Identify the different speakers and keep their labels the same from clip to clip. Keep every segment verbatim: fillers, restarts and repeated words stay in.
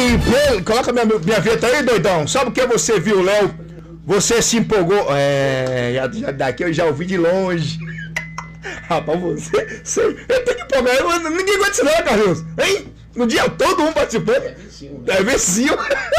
Speaker 1: E coloca minha, minha vinheta aí, doidão. Sabe o que você viu, Léo? Você se empolgou. É, já, já, daqui eu já ouvi de longe. Rapaz, você. você eu tenho que empolgar. Eu, ninguém aguenta isso, não, Carlinhos. Hein? No dia todo um participou. É vizinho. É vizinho.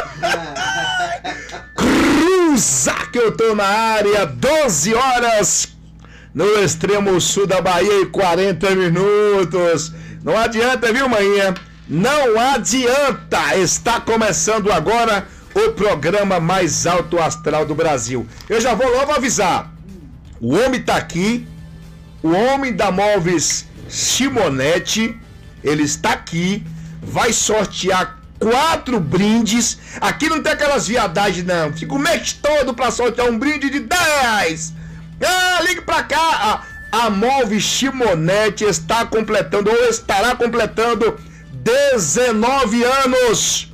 Speaker 1: Cruza que eu tô na área. doze horas no extremo sul da Bahia e quarenta minutos. Não adianta, viu, manhã? Não adianta! Está começando agora o programa mais alto astral do Brasil. Eu já vou logo avisar. O homem tá aqui. O homem da Móveis Simonetti. Ele está aqui. Vai sortear quatro brindes. Aqui não tem aquelas viadagens, não. Fica o mês todo pra sortear um brinde de dez. Ah, ligue pra cá. A, a Móveis Simonetti está completando, ou estará completando, dezenove anos.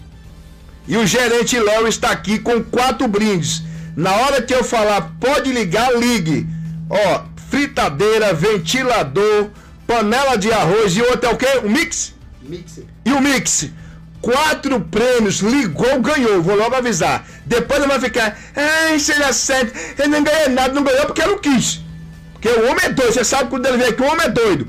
Speaker 1: E o gerente Léo está aqui com quatro brindes. Na hora que eu falar, pode ligar, ligue. Ó, fritadeira, ventilador, panela de arroz e outro é o quê? O mix?
Speaker 2: Mix.
Speaker 1: E o mix? Quatro prêmios, ligou, ganhou. Vou logo avisar. Depois ele vai ficar, ai, seja certo, eu não ganhei nada, não ganhou porque eu não quis. Porque o homem é doido, você sabe quando ele vem aqui, o homem é doido.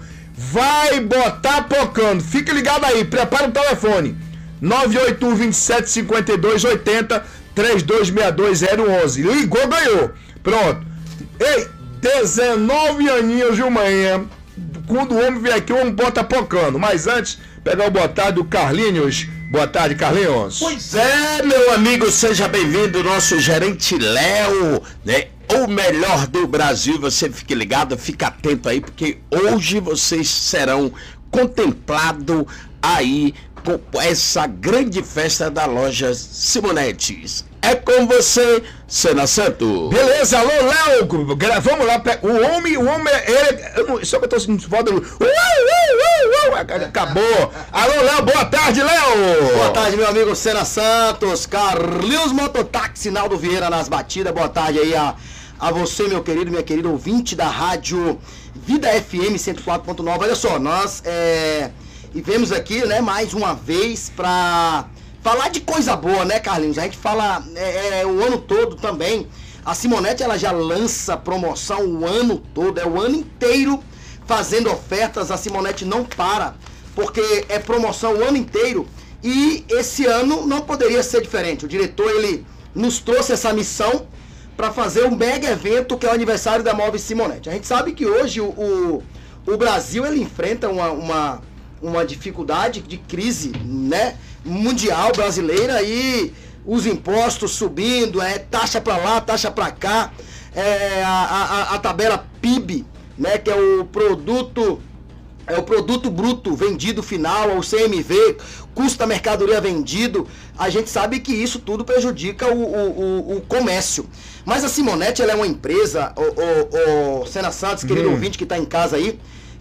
Speaker 1: Vai botar pocando. Fique ligado aí, prepara o telefone. nove oito um, dois sete, cinco dois oito zero, três dois seis dois zero um um. Ligou, ganhou. Pronto. Ei, dezenove aninhos de manhã. Quando o homem vem aqui, o homem bota pocando. Mas antes, pegar o boa tarde do Carlinhos. Boa tarde, Carlinhos.
Speaker 3: Pois é, meu amigo, seja bem-vindo, nosso gerente Léo, né? O melhor do Brasil. Você fique ligado, fica atento aí, porque hoje vocês serão contemplados aí com essa grande festa da loja Simonetti. É com você, Sena Santo.
Speaker 1: Beleza, alô, Léo. Vamos lá, o homem, o homem, ele, só que eu tô sentindo foda. Uh, uh, uh, uh, acabou. Alô, Léo, boa tarde, Léo.
Speaker 2: Boa tarde, meu amigo Sena Santos, Carlinhos Mototáxi, Naldo Vieira nas batidas. Boa tarde aí a, a você, meu querido, minha querida ouvinte da rádio Vida F M cento e quatro ponto nove. Olha só, nós é, e vemos aqui, né, mais uma vez pra falar de coisa boa, né, Carlinhos? A gente fala é, é, o ano todo também. A Simonetti, ela já lança promoção o ano todo, é o ano inteiro fazendo ofertas. A Simonetti não para, porque é promoção o ano inteiro. E esse ano não poderia ser diferente. O diretor, ele nos trouxe essa missão para fazer um mega evento que é o aniversário da Móveis Simonetti. A gente sabe que hoje o, o, o Brasil, ele enfrenta uma, uma, uma dificuldade de crise, né, mundial, brasileira, e os impostos subindo, é taxa para lá, taxa para cá, é, a, a, a tabela P I B, né, que é o produto é o produto bruto vendido final, o C M V, custo da mercadoria vendido. A gente sabe que isso tudo prejudica o, o, o comércio. Mas a Simonetti, ela é uma empresa, o, o, o Sena Santos, querido hum. ouvinte que está em casa aí,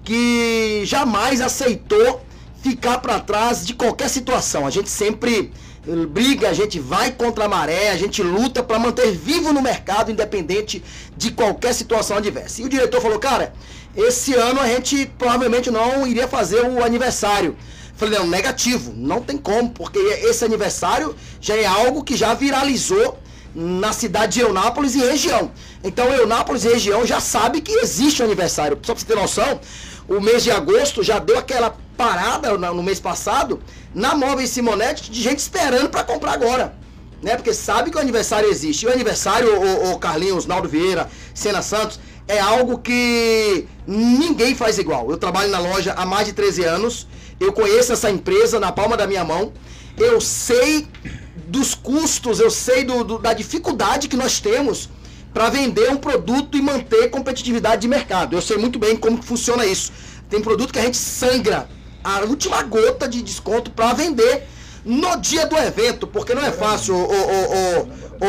Speaker 2: que jamais aceitou ficar para trás de qualquer situação. A gente sempre briga, a gente vai contra a maré, a gente luta para manter vivo no mercado, independente de qualquer situação adversa. E o diretor falou, cara, esse ano a gente provavelmente não iria fazer o aniversário. Falei, não, negativo, não tem como, porque esse aniversário já é algo que já viralizou na cidade de Eunápolis e região. Então Eunápolis e região já sabe que existe o aniversário. Só para você ter noção, o mês de agosto já deu aquela parada no mês passado na Móveis Simonetti de gente esperando para comprar agora, né? Porque sabe que o aniversário existe. E o aniversário, o, o Carlinhos, Naldo Vieira, Sena Santos, é algo que ninguém faz igual. Eu trabalho na loja há mais de treze anos, eu conheço essa empresa na palma da minha mão, eu sei dos custos, eu sei do, do, da dificuldade que nós temos para vender um produto e manter competitividade de mercado. Eu sei muito bem como funciona isso. Tem produto que a gente sangra a última gota de desconto para vender no dia do evento, porque não é fácil, o, o, o,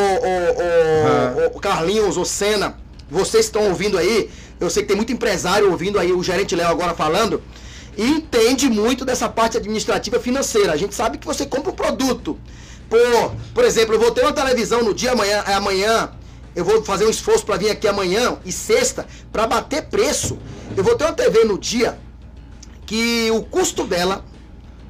Speaker 2: o, o, o, o Carlinhos, o Sena, vocês estão ouvindo aí, eu sei que tem muito empresário ouvindo aí, o gerente Léo agora falando, e entende muito dessa parte administrativa financeira. A gente sabe que você compra um produto, por, por exemplo, eu vou ter uma televisão no dia amanhã, amanhã eu vou fazer um esforço para vir aqui amanhã e sexta para bater preço. Eu vou ter uma T V no dia que o custo dela,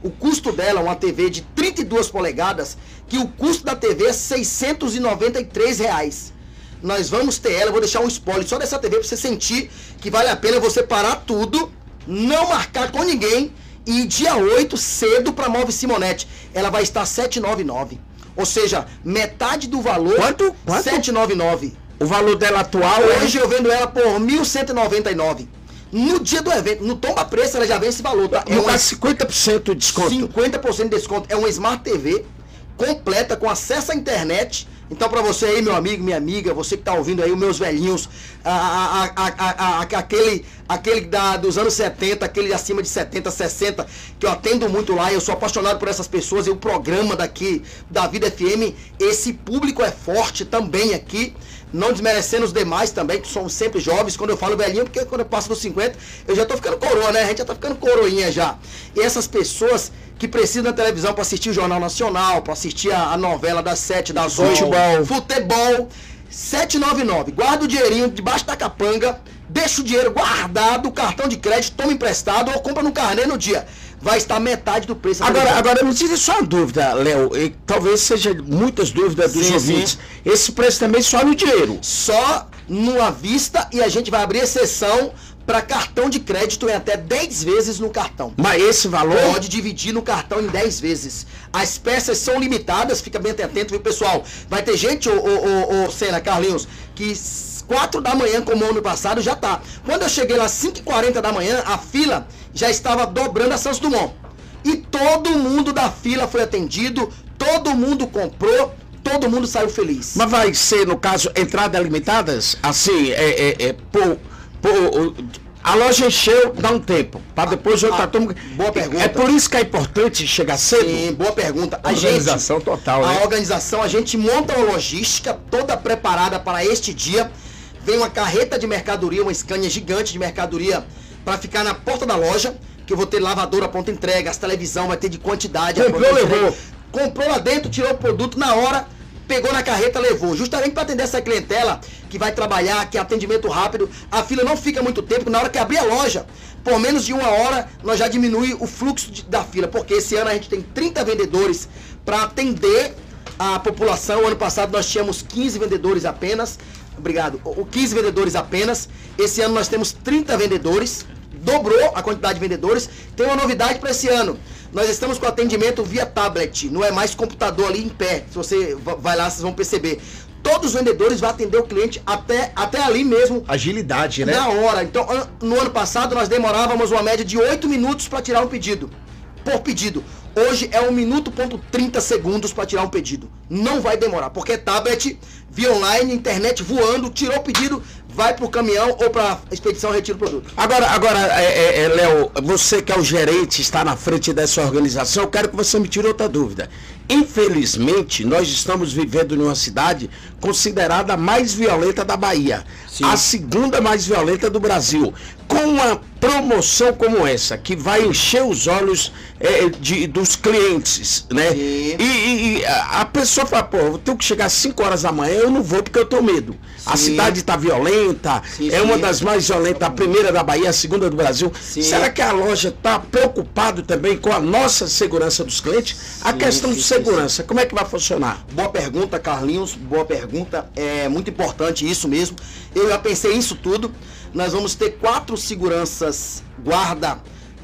Speaker 2: O custo dela, uma T V de trinta e duas polegadas, que o custo da T V é seiscentos e noventa e três reais. Nós vamos ter ela, eu vou deixar um spoiler só dessa T V pra você sentir que vale a pena você parar tudo, não marcar com ninguém e dia oito cedo pra Móvel Simonetti. Ela vai estar setecentos e noventa e nove. Ou seja, metade do valor.
Speaker 3: Quanto? Quanto?
Speaker 2: setecentos e noventa e nove.
Speaker 3: O valor dela atual
Speaker 2: Hoje eu vendo ela por mil cento e noventa e nove. No dia do evento, no tomba preço, ela já vem esse valor, tá?
Speaker 3: é
Speaker 2: uma
Speaker 3: cinquenta por cento de desconto.
Speaker 2: cinquenta por cento de desconto. É uma Smart T V completa com acesso à internet. Então, pra você aí, meu amigo, minha amiga, você que tá ouvindo aí, os meus velhinhos, a, a, a, a, a, aquele, aquele da, dos anos setenta, aquele acima de setenta, sessenta, que eu atendo muito lá, eu sou apaixonado por essas pessoas, e o programa daqui, da Vida F M, esse público é forte também aqui, não desmerecendo os demais também, que somos sempre jovens. Quando eu falo velhinho, porque quando eu passo dos cinquenta, eu já tô ficando coroa, né? A gente já tá ficando coroinha já. E essas pessoas que precisam da televisão para assistir o Jornal Nacional, para assistir a, a novela das sete, das oito,
Speaker 3: Futebol.
Speaker 2: futebol, setecentos e noventa e nove. Guarda o dinheirinho debaixo da capanga, deixa o dinheiro guardado, o cartão de crédito, toma emprestado ou compra no carnê no dia. Vai estar metade do preço.
Speaker 3: Agora, agora me tira só uma dúvida, Léo, e talvez seja muitas dúvidas dos
Speaker 2: Sim,
Speaker 3: ouvintes.
Speaker 2: sim.
Speaker 3: Esse preço também só no dinheiro.
Speaker 2: Só numa vista, e a gente vai abrir exceção para cartão de crédito em até dez vezes no cartão.
Speaker 3: Mas esse valor...
Speaker 2: Pode dividir no cartão em dez vezes. As peças são limitadas, fica bem atento, viu, pessoal? Vai ter gente, ô, ô, ô, ô Senna, Carlinhos, que quatro da manhã, como ano passado, já tá. Quando eu cheguei lá cinco e quarenta da manhã, a fila já estava dobrando a Santos Dumont. E todo mundo da fila foi atendido, todo mundo comprou, todo mundo saiu feliz.
Speaker 3: Mas vai ser, no caso, entradas limitadas? Assim, é, é, é por, por, a loja encheu, dá um tempo, para depois outra
Speaker 2: ah,
Speaker 3: turma...
Speaker 2: boa pergunta.
Speaker 3: É por isso que é importante chegar cedo?
Speaker 2: Sim, boa pergunta. A
Speaker 1: Organização
Speaker 2: gente,
Speaker 1: total, né?
Speaker 2: A organização, a gente monta uma logística toda preparada para este dia. Vem uma carreta de mercadoria, uma Scania gigante de mercadoria para ficar na porta da loja, que eu vou ter lavadora, ponta entrega, as televisão vai ter de quantidade.
Speaker 1: Comprou, levou.
Speaker 2: Comprou lá dentro, tirou o produto na hora, pegou na carreta, levou. Justamente para atender essa clientela que vai trabalhar, que é atendimento rápido. A fila não fica muito tempo, na hora que abrir a loja, por menos de uma hora, nós já diminui o fluxo de, da fila, porque esse ano a gente tem trinta vendedores para atender a população. O ano passado nós tínhamos quinze vendedores apenas. Obrigado. O quinze vendedores apenas. Esse ano nós temos trinta vendedores. Dobrou a quantidade de vendedores. Tem uma novidade para esse ano. Nós estamos com atendimento via tablet. Não é mais computador ali em pé. Se você vai lá, vocês vão perceber. Todos os vendedores vão atender o cliente até, até ali mesmo.
Speaker 1: Agilidade, né?
Speaker 2: Na hora. Então, no ano passado, nós demorávamos uma média de oito minutos para tirar um pedido. Por pedido. Hoje é um minuto ponto trinta segundos para tirar um pedido. Não vai demorar, porque tablet, via online, internet voando, tirou o pedido, vai pro caminhão ou pra expedição, retira o produto.
Speaker 3: Agora, agora é, é, é, Léo, você que é o gerente, está na frente dessa organização, eu quero que você me tire outra dúvida. Infelizmente, nós estamos vivendo numa cidade considerada a mais violenta da Bahia. Sim. A segunda mais violenta do Brasil. Com uma promoção como essa, que vai encher os olhos é, de, dos clientes, né? E, e, e a pessoa fala, pô, eu tenho que chegar às cinco horas da manhã, eu não vou porque eu tenho medo. Sim. A cidade está violenta, sim, é sim. uma das mais violentas, a primeira da Bahia, a segunda do Brasil. Sim. Será que a loja está preocupada também com a nossa segurança dos clientes? Sim, a questão sim, de segurança, sim. como é que vai funcionar?
Speaker 2: Boa pergunta, Carlinhos, boa pergunta. É muito importante isso mesmo. Eu já pensei nisso tudo. Nós vamos ter quatro seguranças guarda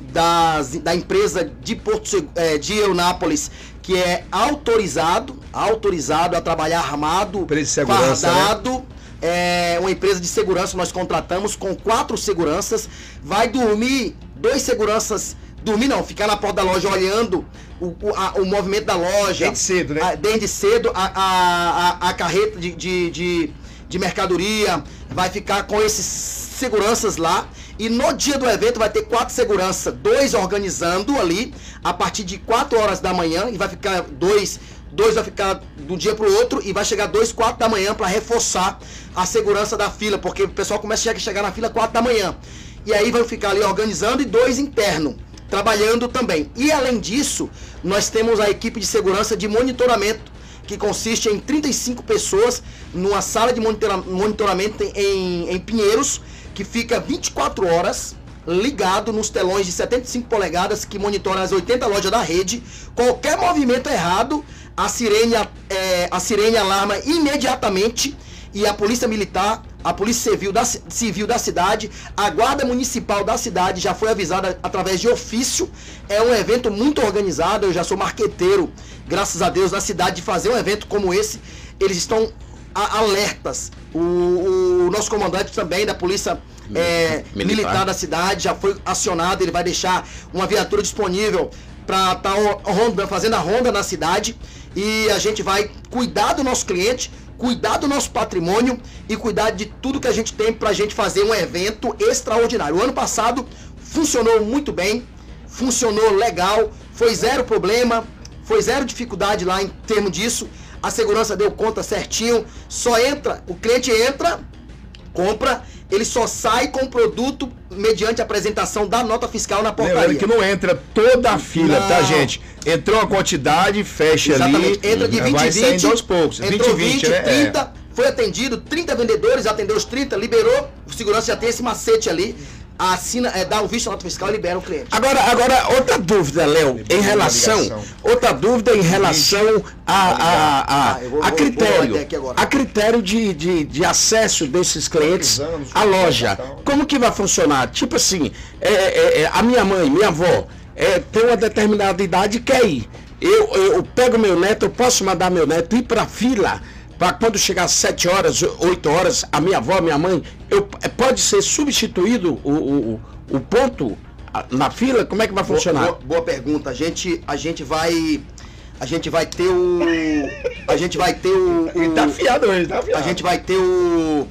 Speaker 2: das, da empresa de, Porto, é, de Eunápolis, que é autorizado, autorizado a trabalhar armado, fardado. Né? É uma empresa de segurança que nós contratamos com quatro seguranças. Vai dormir, dois seguranças, dormir não, ficar na porta da loja olhando o, o, a, o movimento da loja.
Speaker 1: Desde cedo, né?
Speaker 2: A, desde cedo, a, a, a, a carreta de, de, de, de mercadoria vai ficar com esses seguranças lá, e no dia do evento vai ter quatro seguranças, dois organizando ali a partir de quatro horas da manhã, e vai ficar dois, dois vai ficar de um dia para o outro, e vai chegar dois, quatro da manhã para reforçar a segurança da fila, porque o pessoal começa a chegar na fila quatro da manhã, e aí vai ficar ali organizando, e dois interno trabalhando também. E além disso, nós temos a equipe de segurança de monitoramento, que consiste em trinta e cinco pessoas numa sala de monitora monitoramento em, em Pinheiros, que fica vinte e quatro horas ligado nos telões de setenta e cinco polegadas que monitoram as oitenta lojas da rede. Qualquer movimento errado, a sirene, é, a sirene alarma imediatamente e a polícia militar, a polícia civil da, civil da cidade, a guarda municipal da cidade já foi avisada através de ofício. É um evento muito organizado, eu já sou marqueteiro, graças a Deus, na cidade, de fazer um evento como esse. Eles estão a, alertas. O, o nosso comandante também da polícia é, militar. militar da cidade já foi acionado, ele vai deixar uma viatura disponível para estar tá fazendo a ronda na cidade, e a gente vai cuidar do nosso cliente, cuidar do nosso patrimônio e cuidar de tudo que a gente tem pra gente fazer um evento extraordinário. O ano passado funcionou muito bem, funcionou legal, foi zero problema, foi zero dificuldade lá em termos disso. A segurança deu conta certinho, só entra, o cliente entra, compra, ele só sai com o produto mediante a apresentação da nota fiscal na portaria.
Speaker 1: Lembrando que não entra toda a fila, não. Tá, gente? Entrou a quantidade, fecha. Exatamente.
Speaker 2: Ali. Entra de vinte
Speaker 1: vai
Speaker 2: em vinte.
Speaker 1: Aos poucos.
Speaker 2: Entrou
Speaker 1: vinte,
Speaker 2: vinte,
Speaker 1: né?
Speaker 2: trinta,
Speaker 1: é.
Speaker 2: Foi atendido, trinta vendedores, atendeu os trinta, liberou, o segurança já tem esse macete ali. Assina, é, dá o visto à nota fiscal e libera o cliente.
Speaker 3: Agora, agora outra dúvida, Léo, em relação, outra dúvida em relação a, a, a, a, vou, a critério, vou a critério de, de, de acesso desses clientes à loja. Como que vai funcionar? Tipo assim, é, é, é, a minha mãe, minha avó, é, tem uma determinada idade e quer ir. Eu, eu pego meu neto, eu posso mandar meu neto ir para a fila, para quando chegar às sete horas, oito horas, a minha avó, minha mãe, eu, pode ser substituído o, o, o ponto na fila? Como é que vai funcionar?
Speaker 2: Boa, boa pergunta. A gente, a gente vai... A gente vai ter o... A gente vai ter o... o
Speaker 1: tá afiado hoje, tá afiado.
Speaker 2: A gente vai ter o...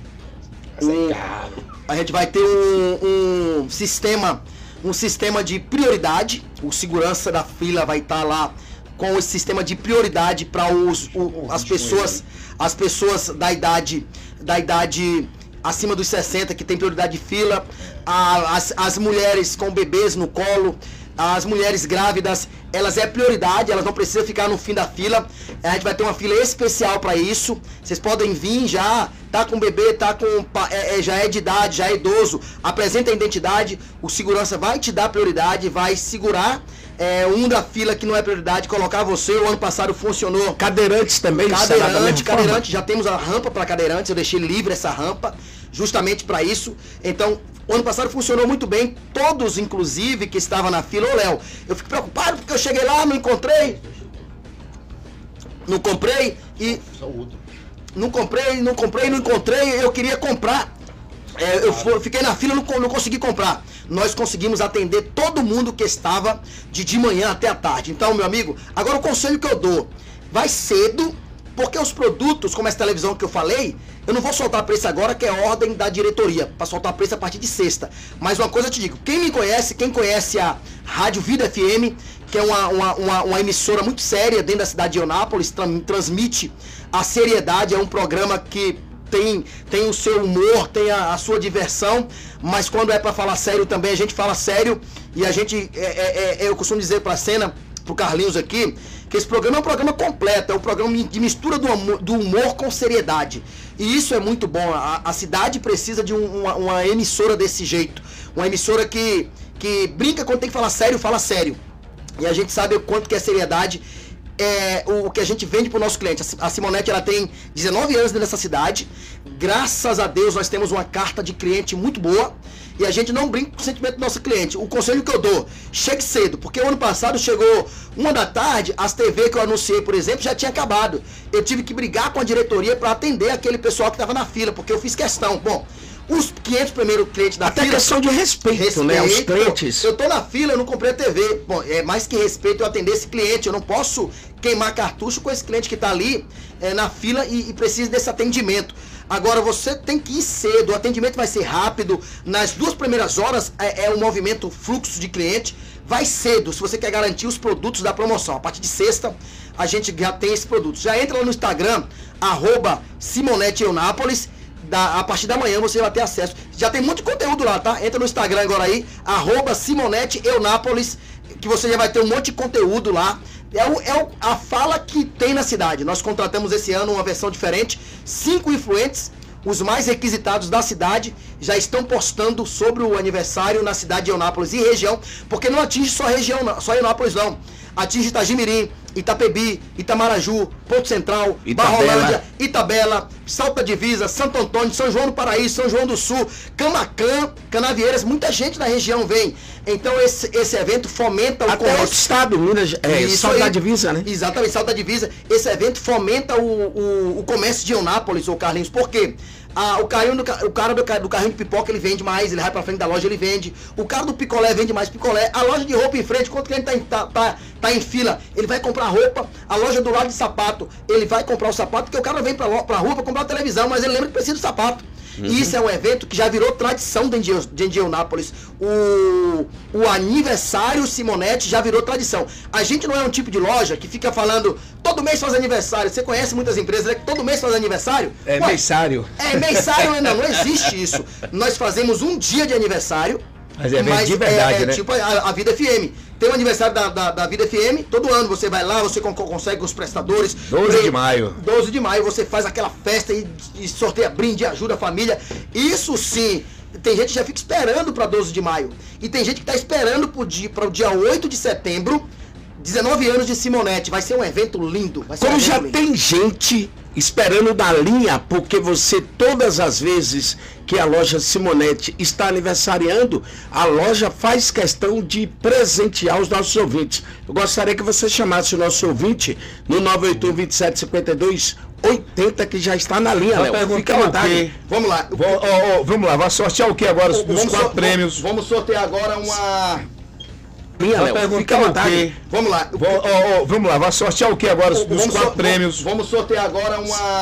Speaker 2: o a gente vai ter um, um sistema... Um sistema de prioridade. O segurança da fila vai estar lá com esse sistema de prioridade para os, o, as pessoas, as pessoas da idade, da idade acima dos sessenta, que tem prioridade de fila, a, as, as mulheres com bebês no colo, as mulheres grávidas, elas é prioridade, elas não precisam ficar no fim da fila. A gente vai ter uma fila especial para isso. Vocês podem vir já, tá com bebê, tá com é, é, já é de idade, já é idoso, apresenta a identidade, o segurança vai te dar prioridade, vai segurar é, um da fila que não é prioridade, colocar você. O ano passado funcionou.
Speaker 3: Cadeirantes também.
Speaker 2: Cadeirante, cadeirante, já temos a rampa para cadeirantes, eu deixei livre essa rampa justamente para isso. Então, o ano passado funcionou muito bem, todos, inclusive, que estavam na fila. Ô, Léo, eu fico preocupado porque eu cheguei lá, não encontrei, não comprei e... Não comprei, não comprei, não encontrei, eu queria comprar. É, eu fui, fiquei na fila, não, não consegui comprar. Nós conseguimos atender todo mundo que estava de, de manhã até a tarde. Então, meu amigo, agora o conselho que eu dou, vai cedo, porque os produtos, como essa televisão que eu falei, eu não vou soltar preço agora, que é ordem da diretoria, para soltar preço a partir de sexta. Mas uma coisa eu te digo, quem me conhece, quem conhece a Rádio Vida F M, que é uma, uma, uma, uma emissora muito séria dentro da cidade de Eunápolis, tra- transmite a seriedade, é um programa que tem, tem o seu humor, tem a, a sua diversão, mas quando é para falar sério também, a gente fala sério, e a gente, é, é, é, eu costumo dizer para a cena, pro Carlinhos aqui, que esse programa é um programa completo, é um programa de mistura do humor, do humor com seriedade. E isso é muito bom. A, a cidade precisa de um, uma, uma emissora desse jeito. Uma emissora que, que brinca quando tem que falar sério, fala sério. E a gente sabe o quanto que é seriedade. É o que a gente vende pro nosso cliente. A Simonete, ela tem dezenove anos nessa cidade. Graças a Deus nós temos uma carta de cliente muito boa. E a gente não brinca com o sentimento do nosso cliente. O conselho que eu dou, chegue cedo. Porque o ano passado chegou uma da tarde, as T V que eu anunciei, por exemplo, já tinha acabado. Eu tive que brigar com a diretoria para atender aquele pessoal que estava na fila, porque eu fiz questão. Bom, os quinhentos primeiros clientes da
Speaker 3: Até
Speaker 2: fila...
Speaker 3: Até questão de respeito, respeito, né, aos clientes.
Speaker 2: Eu, eu tô na fila, eu não comprei a T V. Bom, é mais que respeito eu atender esse cliente. Eu não posso queimar cartucho com esse cliente que tá ali é, na fila e, e precisa desse atendimento. Agora, você tem que ir cedo, o atendimento vai ser rápido. Nas duas primeiras horas é, é um movimento fluxo de cliente. Vai cedo, se você quer garantir os produtos da promoção. A partir de sexta, a gente já tem esse produto. Já entra lá no Instagram, arroba Simonete Eunápolis. Da, a partir da manhã você vai ter acesso. Já tem muito conteúdo lá, tá? Entra no Instagram agora aí, arroba Simonete Eunápolis, que você já vai ter um monte de conteúdo lá. É, o, é o, a fala que tem na cidade. Nós contratamos esse ano uma versão diferente, cinco influentes. os mais requisitados da cidade já estão postando sobre o aniversário na cidade de Eunápolis e região, porque não atinge só a região, só Eunápolis não. Atinge Itagimirim, Itapebi, Itamaraju, Ponto Central,
Speaker 3: Itabela.
Speaker 2: Barrolândia, Itabela, Salto da Divisa, Santo Antônio, São João do Paraíso, São João do Sul, Camaquã, Canavieiras, muita gente da região vem. Então esse, esse evento fomenta o
Speaker 3: Até outro estado, Minas, é,
Speaker 2: Isso
Speaker 3: Salto
Speaker 2: aí.
Speaker 3: da Divisa, né?
Speaker 2: Exatamente, Salto da Divisa. Esse evento fomenta o, o, o comércio de Eunápolis, ô Carlinhos, por quê? Ah, o, carrinho do, o cara do, do carrinho de pipoca, ele vende mais, ele vai pra frente da loja, ele vende. O cara do picolé vende mais picolé. A loja de roupa em frente, quando o cliente tá em, tá, tá, tá em fila, ele vai comprar roupa. A loja do lado de sapato, ele vai comprar o sapato, porque o cara vem pra, pra rua pra comprar a televisão, mas ele lembra que precisa do sapato. Uhum. E isso é um evento que já virou tradição dentro de, dentro de Eunápolis. O, o aniversário Simonetti já virou tradição. A gente não é um tipo de loja que fica falando, todo mês faz aniversário. Você conhece muitas empresas, né, que todo mês faz aniversário?
Speaker 1: É
Speaker 2: Ué,
Speaker 1: mensário.
Speaker 2: É mensário, não, não existe isso. Nós fazemos um dia de aniversário.
Speaker 1: Mas é evento de verdade,
Speaker 2: é, é
Speaker 1: né?
Speaker 2: tipo a, a Vida F M. Tem o aniversário da, da, da Vida F M, todo ano você vai lá, você con consegue os prestadores.
Speaker 1: doze de maio.
Speaker 2: doze de maio, você faz aquela festa e, e sorteia brinde, ajuda a família. Isso sim, tem gente que já fica esperando para doze de maio. E tem gente que está esperando para o dia, dia oito de setembro, dezenove anos de Simonetti. Vai ser um evento lindo. Vai ser
Speaker 3: Como
Speaker 2: um evento
Speaker 3: já
Speaker 2: lindo.
Speaker 3: tem gente esperando da linha, porque você, todas as vezes que a loja Simonetti está aniversariando, a loja faz questão de presentear os nossos ouvintes. Eu gostaria que você chamasse o nosso ouvinte no nove oito um, vinte e sete, cinquenta e dois, oitenta, que já está na linha,
Speaker 1: Vai
Speaker 3: Léo. Fica à
Speaker 1: perguntar o
Speaker 3: vontade.
Speaker 1: quê?
Speaker 2: Vamos lá.
Speaker 1: Vou- ó, ó, vamos lá, vai sortear o que agora? Os, dos
Speaker 2: Vamos
Speaker 1: quatro
Speaker 2: sor-
Speaker 1: prêmios.
Speaker 2: Vamos sortear agora uma...
Speaker 3: Linha,
Speaker 1: Vai
Speaker 3: Léo. Fica à
Speaker 1: perguntar o
Speaker 3: vontade.
Speaker 1: quê?
Speaker 2: Vamos lá.
Speaker 1: Vou- ó, ó, vamos lá, vai sortear o que agora? Os, dos
Speaker 2: Vamos
Speaker 1: quatro
Speaker 2: sor-
Speaker 1: prêmios.
Speaker 2: Vamos sortear agora uma...